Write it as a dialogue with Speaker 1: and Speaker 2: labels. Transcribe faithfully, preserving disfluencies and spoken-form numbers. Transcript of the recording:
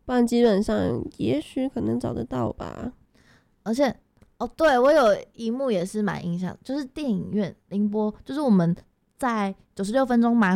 Speaker 1: 不然基本上也许可能找得到吧。
Speaker 2: 而且哦，对我有一幕也是蛮印象，就是电影院凌波，就是我们在九十六分钟买